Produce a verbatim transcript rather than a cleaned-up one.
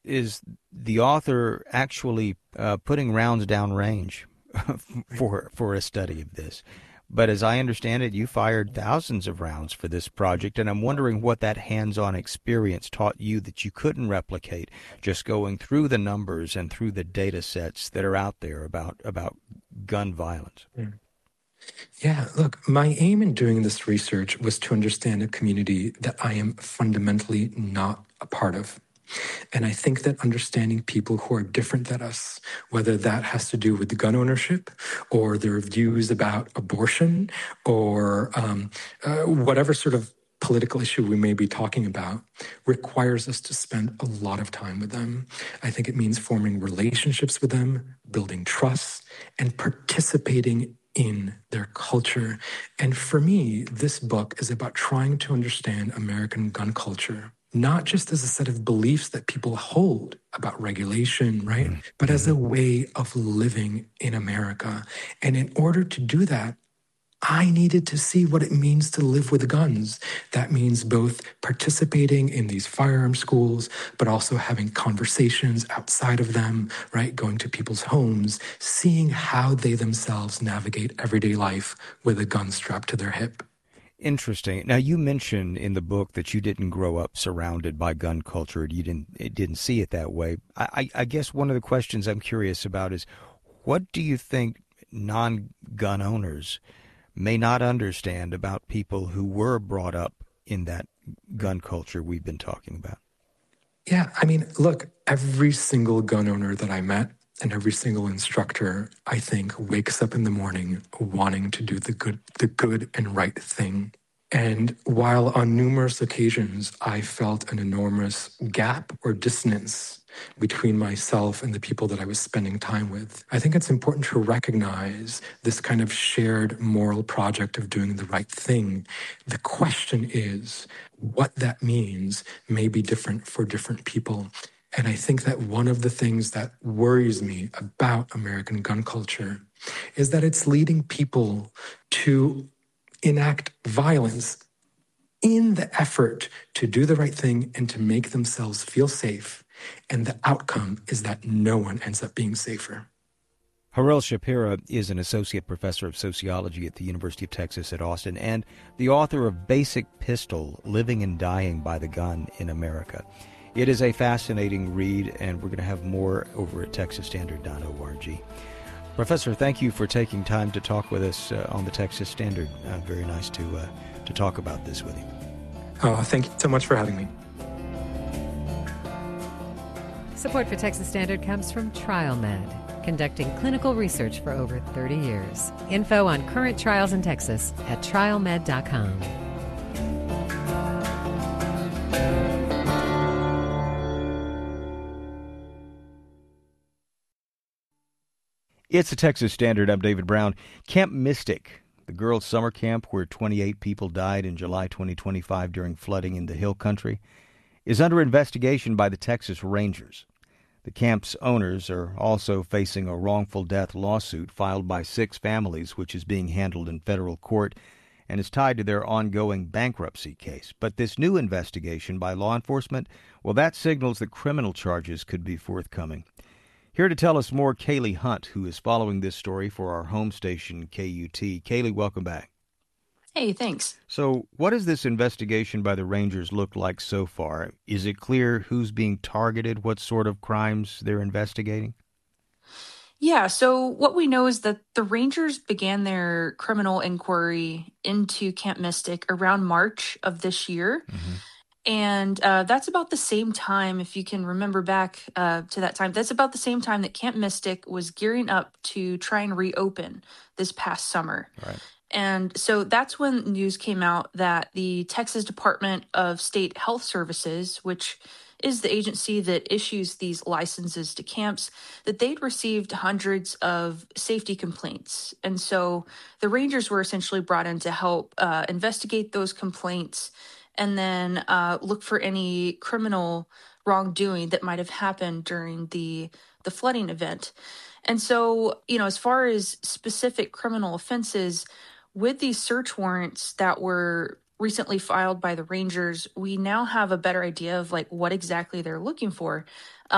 is the author actually uh, putting rounds down range for for a study of this. But as I understand it, you fired thousands of rounds for this project, and I'm wondering what that hands-on experience taught you that you couldn't replicate just going through the numbers and through the data sets that are out there about, about gun violence. Yeah. Yeah, look, my aim in doing this research was to understand a community that I am fundamentally not a part of. And I think that understanding people who are different than us, whether that has to do with the gun ownership or their views about abortion or um, uh, whatever sort of political issue we may be talking about, requires us to spend a lot of time with them. I think it means forming relationships with them, building trust, and participating in their culture. And for me, this book is about trying to understand American gun culture, not just as a set of beliefs that people hold about regulation, right? Mm-hmm. But as a way of living in America. And in order to do that, I needed to see what it means to live with guns. That means both participating in these firearm schools, but also having conversations outside of them, right? Going to people's homes, seeing how they themselves navigate everyday life with a gun strapped to their hip. Interesting. Now, you mentioned in the book that you didn't grow up surrounded by gun culture. You didn't, it didn't see it that way. I, I, I guess one of the questions I'm curious about is, what do you think non-gun owners may not understand about people who were brought up in that gun culture we've been talking about? Yeah, I mean, look, every single gun owner that I met and every single instructor, I think, wakes up in the morning wanting to do the good, the good and right thing. And while on numerous occasions I felt an enormous gap or dissonance between myself and the people that I was spending time with, I think it's important to recognize this kind of shared moral project of doing the right thing. The question is, what that means may be different for different people. And I think that one of the things that worries me about American gun culture is that it's leading people to enact violence in the effort to do the right thing and to make themselves feel safe. And the outcome is that no one ends up being safer. Harel Shapira is an associate professor of sociology at the University of Texas at Austin and the author of Basic Pistol, Living and Dying by the Gun in America. It is a fascinating read, and we're going to have more over at texas standard dot org. Professor, thank you for taking time to talk with us uh, on the Texas Standard. Uh, very nice to uh, to talk about this with you. Oh, thank you so much for having me. Support for Texas Standard comes from TrialMed, conducting clinical research for over thirty years. Info on current trials in Texas at trial med dot com. It's the Texas Standard. I'm David Brown. Camp Mystic, the girls' summer camp where twenty-eight people died in July twenty twenty-five during flooding in the Hill Country, is under investigation by the Texas Rangers. The camp's owners are also facing a wrongful death lawsuit filed by six families, which is being handled in federal court and is tied to their ongoing bankruptcy case. But this new investigation by law enforcement, well, that signals that criminal charges could be forthcoming. Here to tell us more, Kaylee Hunt, who is following this story for our home station, K U T. Kaylee, welcome back. Hey, thanks. So what does this investigation by the Rangers look like so far? Is it clear who's being targeted, what sort of crimes they're investigating? Yeah, so what we know is that the Rangers began their criminal inquiry into Camp Mystic around March of this year. Mm-hmm. And uh, that's about the same time, if you can remember back uh, to that time, that's about the same time that Camp Mystic was gearing up to try and reopen this past summer. Right. And so that's when news came out that the Texas Department of State Health Services, which is the agency that issues these licenses to camps, that they'd received hundreds of safety complaints. And so the Rangers were essentially brought in to help uh, investigate those complaints and then uh, look for any criminal wrongdoing that might have happened during the the flooding event. And so, you know, as far as specific criminal offenses, with these search warrants that were recently filed by the Rangers, we now have a better idea of like what exactly they're looking for.